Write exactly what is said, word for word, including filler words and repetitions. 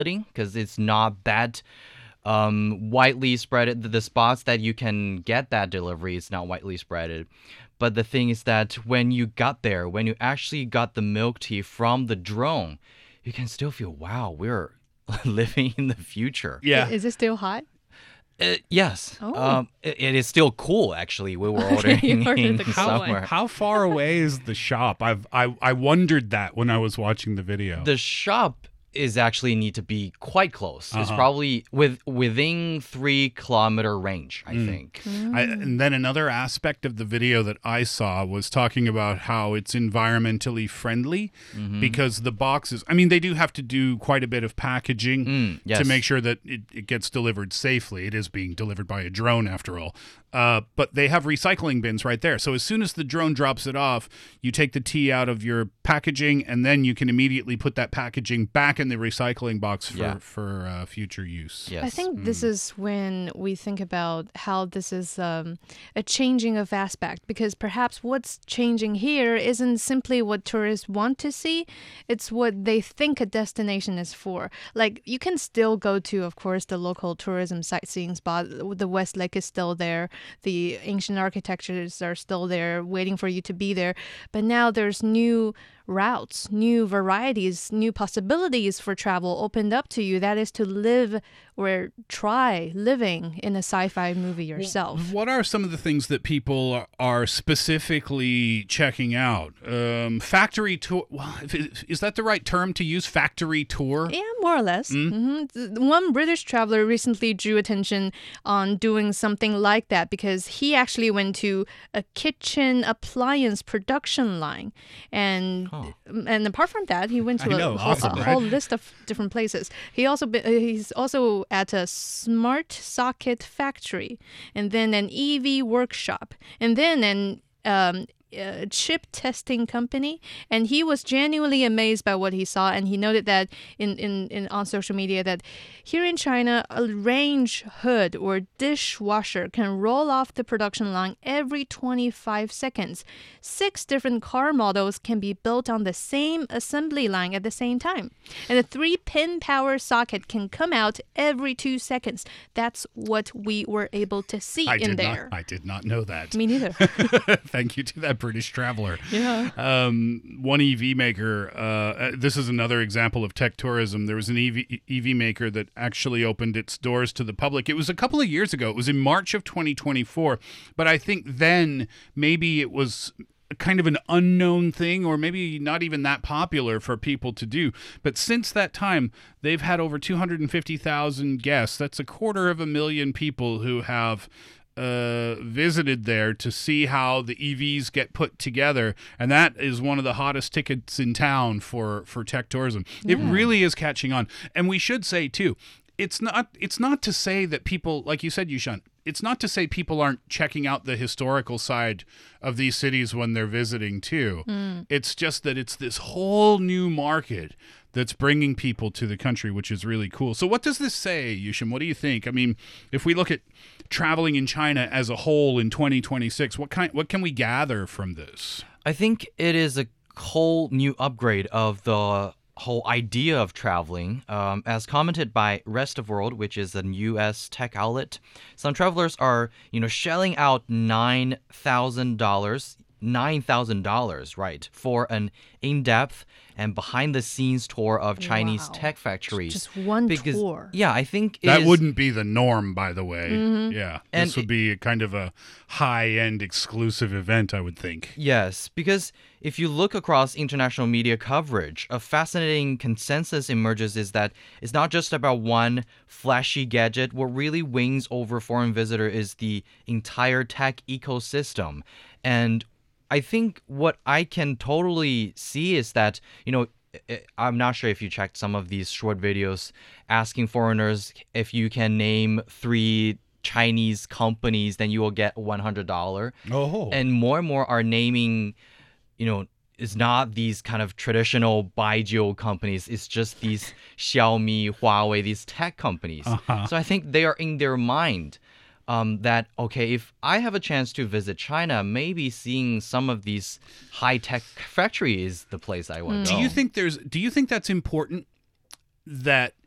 because it's not that um, widely spread. The, the spots that you can get that delivery is not widely spread. But the thing is that when you got there, when you actually got the milk tea from the drone, you can still feel, wow, we're living in the future. Yeah. Is it still hot? Uh, yes. Oh. Um, it, it is still cool, actually. We were Okay, ordering you ordered the in cool one. somewhere. How far away is the shop? I've I I wondered that when I was watching the video. The shop is actually need to be quite close. It's Uh-huh. probably with within three kilometer range, I think. I, and then another aspect of the video that I saw was talking about how it's environmentally friendly because the boxes, I mean, they do have to do quite a bit of packaging Mm, yes. to make sure that it, it gets delivered safely. It is being delivered by a drone after all. Uh, but they have recycling bins right there. So as soon as the drone drops it off, you take the tea out of your packaging and then you can immediately put that packaging back in the recycling box for, Yeah. for uh, future use. Yes. I think this is when we think about how this is um, a changing of aspect, because perhaps what's changing here isn't simply what tourists want to see, it's what they think a destination is for. Like, you can still go to, of course, the local tourism sightseeing spot. The West Lake is still there. The ancient architectures are still there, waiting for you to be there. But now there's new routes, new varieties, new possibilities for travel opened up to you. That is to live or try living in a sci-fi movie yourself. What are some of the things that people are specifically checking out? Um, factory tour. Well, is that the right term to use? Factory tour? Yeah, more or less. Mm-hmm. Th- One British traveler recently drew attention on doing something like that because he actually went to a kitchen appliance production line. And and apart from that, he went to I a, know, whole, awesome, a right? whole list of different places. He also be, uh, he's also at a smart socket factory, and then an E V workshop, and then an um, uh, chip testing company. And he was genuinely amazed by what he saw, and he noted that in, in, in on social media that here in China, a range hood or dishwasher can roll off the production line every twenty-five seconds. Six different car models can be built on the same assembly line at the same time. And a three-pin power socket can come out every two seconds. That's what we were able to see I in did there. not. I did not know that. Me neither. Thank you to that British traveler. Yeah. Um, one E V maker. Uh, this is another example of tech tourism. There was an E V E V maker that actually opened its doors to the public. It was a couple of years ago. It was in March of twenty twenty-four. But I think then maybe it was kind of an unknown thing, or maybe not even that popular for people to do. But since that time, they've had over two hundred fifty thousand guests. That's a quarter of a million people who have uh, visited there to see how the E Vs get put together. And that is one of the hottest tickets in town for, for tech tourism. It really is catching on. And we should say, too, it's not it's not to say that people, like you said, Yushan, it's not to say people aren't checking out the historical side of these cities when they're visiting too. It's just that it's this whole new market that's bringing people to the country, which is really cool. So what does this say, Yushan? What do you think? I mean, if we look at traveling in China as a whole in twenty twenty-six, what kind what can we gather from this? I think it is a whole new upgrade of the whole idea of traveling. Um, as commented by Rest of World, which is a U S tech outlet, some travelers are, you know, shelling out nine thousand dollars, nine thousand dollars, right, for an in-depth and behind-the-scenes tour of Chinese Wow. tech factories. Just one because, tour. Yeah, I think it That is- wouldn't be the norm, by the way. Yeah. And this would it- be a kind of a high-end exclusive event, I would think. Yes, because if you look across international media coverage, a fascinating consensus emerges is that it's not just about one flashy gadget. What really wins over foreign visitor is the entire tech ecosystem. And I think what I can totally see is that, you know, I- I'm not sure if you checked some of these short videos asking foreigners if you can name three Chinese companies, then you will get one hundred dollars. Oh. And more and more are naming, you know, it's not these kind of traditional Baijiu companies. It's just these Xiaomi, Huawei, these tech companies. Uh-huh. So I think they are in their mind um, that, okay, if I have a chance to visit China, maybe seeing some of these high-tech factories is the place I want to Do go. you think there's do you think that's important that